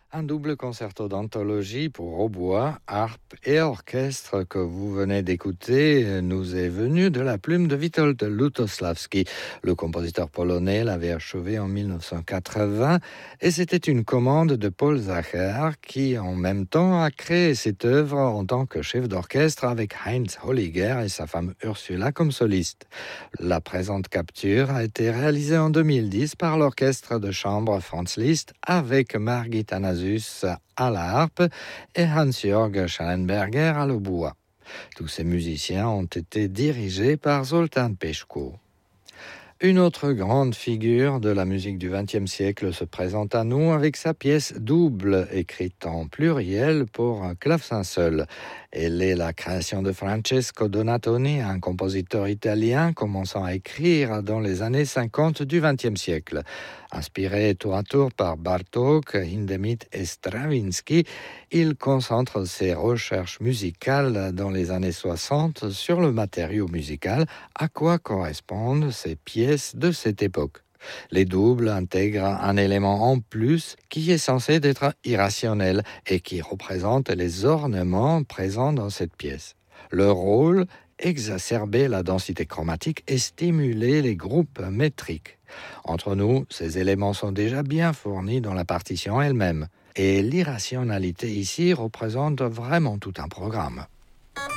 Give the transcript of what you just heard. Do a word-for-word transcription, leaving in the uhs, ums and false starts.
Un double concerto d'anthologie pour hautbois, harpe et orchestre que vous venez d'écouter nous est venu de la plume de Witold Lutosławski. Le compositeur polonais l'avait achevé en mille neuf cent quatre-vingts et c'était une commande de Paul Zacher qui en même temps a créé cette œuvre en tant que chef d'orchestre avec Heinz Holliger et sa femme Ursula comme soliste. La présente capture a été réalisée en deux mille dix par l'orchestre de chambre Franz Liszt avec Margit Anazus à la harpe et Hans-Jörg Schallenberger à l'hautbois. Tous ces musiciens ont été dirigés par Zoltán Peskó. Une autre grande figure de la musique du vingtième siècle se présente à nous avec sa pièce double, écrite en pluriel pour un clavecin seul. Elle est la création de Francesco Donatoni, un compositeur italien commençant à écrire dans les années cinquante du vingtième siècle. Inspiré tour à tour par Bartók, Hindemith et Stravinsky, il concentre ses recherches musicales dans les années soixante sur le matériau musical, à quoi correspondent ces pièces de cette époque. Les doubles intègrent un élément en plus qui est censé être irrationnel et qui représente les ornements présents dans cette pièce. Leur rôle, exacerber la densité chromatique et stimuler les groupes métriques. Entre nous, ces éléments sont déjà bien fournis dans la partition elle-même. Et l'irrationalité ici représente vraiment tout un programme.